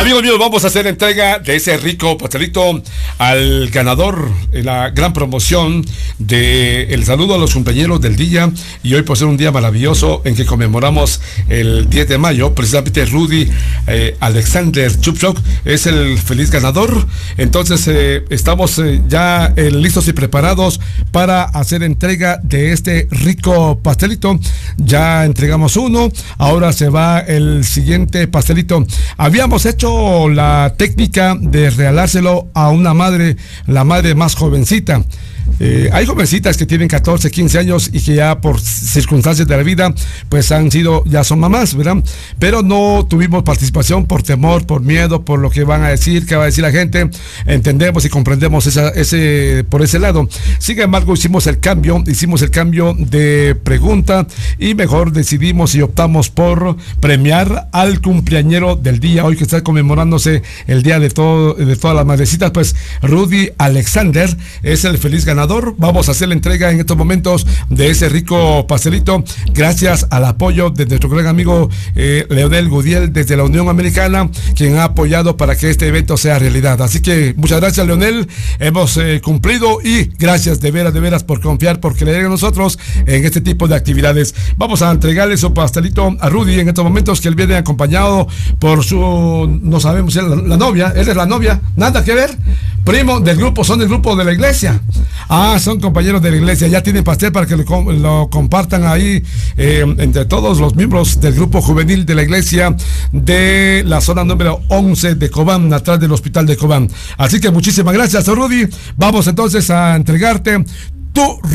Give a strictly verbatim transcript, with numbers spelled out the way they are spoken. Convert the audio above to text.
Amigos míos, vamos a hacer entrega de ese rico pastelito al ganador en la gran promoción de el saludo a los compañeros del día. Y hoy por ser un día maravilloso en que conmemoramos el diez de mayo, precisamente Rudy eh, Alexander Chupchok es el feliz ganador. Entonces eh, estamos eh, ya eh, listos y preparados para hacer entrega de este rico pastelito. Ya entregamos uno, ahora se va el siguiente pastelito. Habíamos hecho la técnica de regalárselo a una madre, la madre más jovencita. Eh, hay jovencitas que tienen catorce, quince años y que ya por circunstancias de la vida pues han sido, ya son mamás, ¿verdad? Pero no tuvimos participación por temor, por miedo, por lo que van a decir, qué va a decir la gente. Entendemos y comprendemos esa, ese, por ese lado. Sin embargo, hicimos el cambio, hicimos el cambio de pregunta y mejor decidimos y optamos por premiar al cumpleañero del día, hoy que está conmemorándose el día de todo, de todas las madrecitas. Pues Rudy Alexander es el feliz ganador. Vamos a hacer la entrega en estos momentos de ese rico pastelito, gracias al apoyo de nuestro gran amigo eh, Leonel Gudiel desde la Unión Americana, quien ha apoyado para que este evento sea realidad. Así que muchas gracias, Leonel, hemos eh, cumplido y gracias de veras, de veras por confiar, por creer en nosotros en este tipo de actividades. Vamos a entregarle su pastelito a Rudy en estos momentos, que él viene acompañado por su, no sabemos si es la, la novia, él es la novia, nada que ver, primo del grupo, son del grupo de la iglesia. Ah, son compañeros de la iglesia, ya tienen pastel para que lo, lo compartan ahí eh, entre todos los miembros del grupo juvenil de la iglesia de la zona número once de Cobán, atrás del hospital de Cobán. Así que muchísimas gracias, Rudy. Vamos entonces a entregarte tu